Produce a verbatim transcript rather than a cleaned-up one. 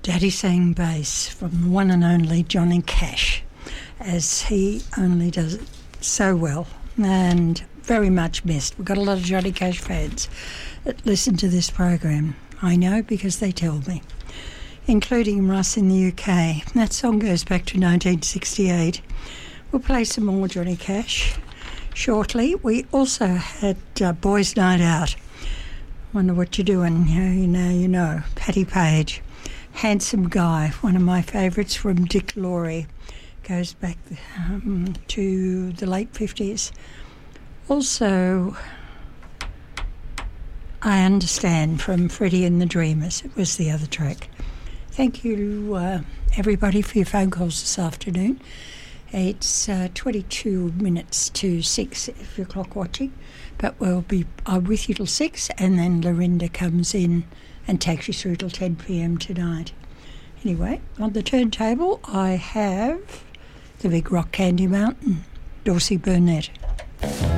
Daddy sang bass from the one and only Johnny Cash, as he only does it so well and very much missed. We've got a lot of Johnny Cash fans that listen to this program. I know because they tell me, including Russ in the U K. That song goes back to nineteen sixty-eight. We'll play some more Johnny Cash shortly. We also had uh, Boys Night Out. Wonder what you're doing. You know, you know, you know. Patty Page. Handsome Guy, one of my favourites from Dick Laurie. Goes back um, to the late fifties. Also, I Understand from Freddie and the Dreamers. It was the other track. Thank you, uh, everybody, for your phone calls this afternoon. It's uh, twenty-two minutes to six if you're clock watching, but we'll be uh, with you till six, and then Lorinda comes in and takes you through till ten p.m. tonight. Anyway, on the turntable, I have the big rock candy mountain, Dorsey Burnett.